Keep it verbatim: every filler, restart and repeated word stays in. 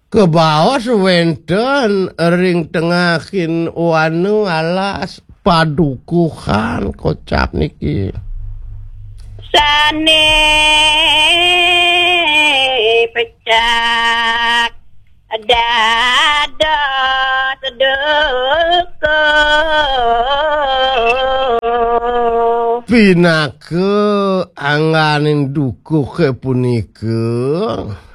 ke bawah sewenten ring tengahin wanu alas padukuhan kocap niki sane pecak dada sedeko pinake anganin dukuh punika